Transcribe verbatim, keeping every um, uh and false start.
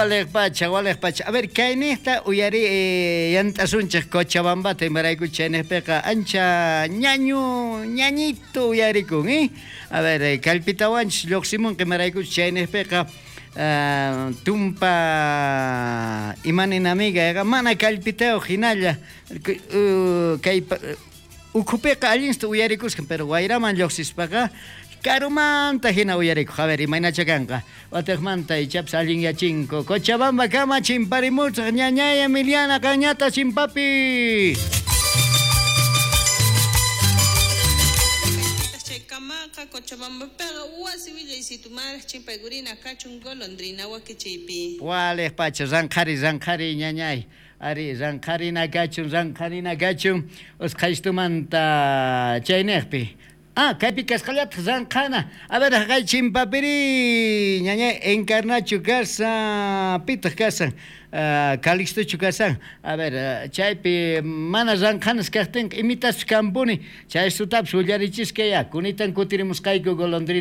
Walek pacha, walek pacha. A ver, kainesta uyari eh, yantasunchak Cochabamba temarayku chaynespeka ancha ñañu ñañito uyarikun, eh? A ver, eh, kalpitawanchik lluqsimun qimarayku chaynespeka uh, tumpa imaninamiga mana kalpitao hinalla uh, kay uh, ukhupiqa allinsta uyarikuskan, pero wayraman lluqsispaka Carumanta hina uyariku. A ver, imaynacha kanqa. Otaqmanta ichapas allin yachinko. Cochabamba kama chimparimuchaq ñañaya Emiliana Cañata chimpapi. Kamaqa Cochabamba pega wasi villaysitumar chimpaygurina kachun golondrina wakichaypi. Wale pacha ranqari ranqari ñañay. Ari ranqarina kachun ranqarina kachun usqaystumanta chaynaqpi. Ah, kaypi kasqallata ranqana. A ver, haqay chimpapiri ñaña encarnachu kasa, pitaq kasan, uh, Calixtochu kasan. A ver, uh, chaypi mana ranqanas kaqtinqa imitas kampuni. Chay sutapas ullarichisqa ya, kunitan kutirimusqayku golondrina.